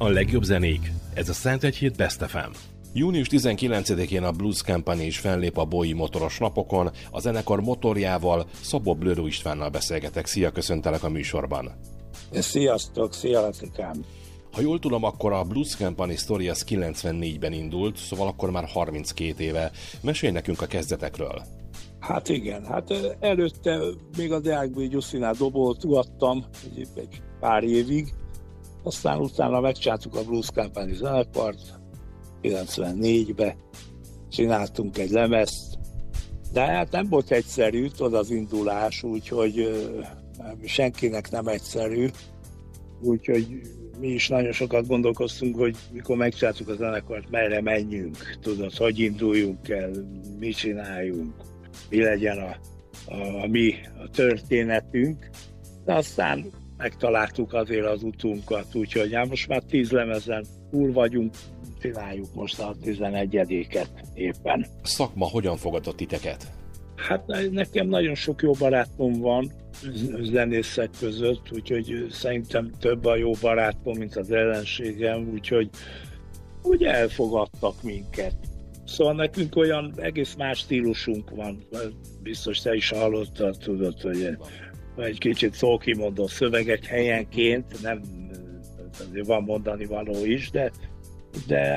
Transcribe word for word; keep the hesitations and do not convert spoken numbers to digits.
A legjobb zenék. Ez a Szent Egy Hét Best ef em. június tizenkilencedikén a Blues Company is fellép a Boii motoros napokon. A zenekar motorjával, Szabó Blőró Istvánnal beszélgetek. Szia, köszöntelek a műsorban. Sziasztok, szia Lacikám. Ha jól tudom, akkor a Blues Company sztori az kilencvennégyben indult, szóval akkor már harminckét éve. Mesélj nekünk a kezdetekről. Hát igen, hát előtte még a Deákbúji Gyuszinál doboltugattam egy, egy pár évig, aztán utána megcsináltuk a Blues Company zenekart, kilencvennégyben csináltunk egy lemezt, de hát nem volt egyszerű, tudod, az indulás, úgyhogy senkinek nem egyszerű, úgyhogy mi is nagyon sokat gondolkoztunk, hogy mikor megcsináltuk a zenekart, merre menjünk, tudod, hogy induljunk el, mit csináljunk, mi legyen a, a, a mi a történetünk, de aztán megtaláltuk azért az utunkat, úgyhogy hát most már tíz lemezen túl vagyunk, csináljuk most a tizenegyediket éppen. A szakma hogyan fogadott titeket? Hát nekem nagyon sok jó barátom van zenészek között, úgyhogy szerintem több a jó barátom, mint az ellenségem, úgyhogy úgy elfogadtak minket. Szóval nekünk olyan egész más stílusunk van, biztos te is hallottad, tudod, hogy egy kicsit szókimondó szövegek helyenként, nem azért van mondani való is, de, de